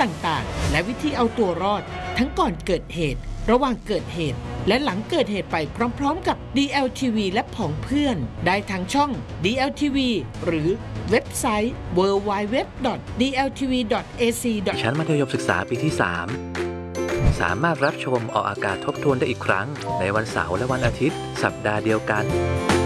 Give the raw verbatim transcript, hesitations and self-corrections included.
ต่างๆและวิธีเอาตัวรอดทั้งก่อนเกิดเหตุระหว่างเกิดเหตุและหลังเกิดเหตุไปพร้อมๆกับ ดี แอล ที วี และผองเพื่อนได้ทางช่อง ดี แอล ที วี หรือเว็บไซต์ ดับเบิลยู ดับเบิลยู ดับเบิลยู ดอท ดี แอล ที วี ดอท เอ ซี ดอทชั้นมัธยมศึกษาปีที่ สาม สามารถรับชมออกอากาศทบทวนได้อีกครั้งในวันเสาร์และวันอาทิตย์สัปดาห์เดียวกัน